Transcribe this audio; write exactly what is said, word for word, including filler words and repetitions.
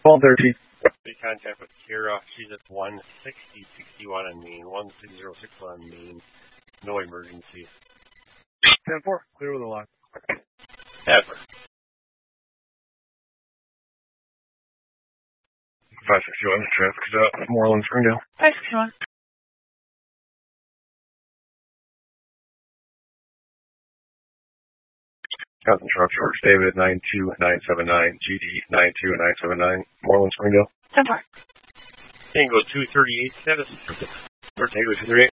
twelve thirteen. Make contact with Kira. She's at one sixty sixty-one on Main. one six zero six one on Main. No emergency. ten four. Clear with a lock. Ever. five sixty-one. Traffic is out. Moreland, Springdale. five sixty-one. Johnson Truck, George David, nine two nine seven nine, G D nine two nine seven nine, Moreland, Springdale. ten four. Tango two thirty-eight status. Tango two thirty-eight.